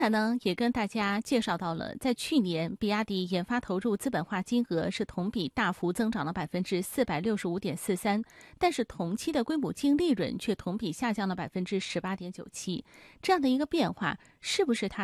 那呢，也跟大家介绍到了，在去年，比亚迪研发投入资本化金额是同比大幅增长了465.43%，但是同期的规模净利润却同比下降了18.97%。这样的一个变化，是不是它